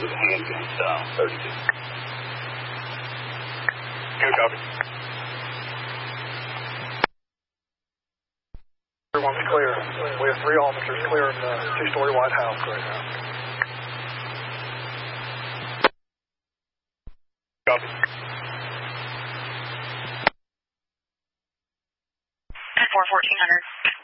with a handgun style, 32. Good copy. Everyone's clear. We have 3 officers clearing the 2-story White House right now. Copy. At 1400.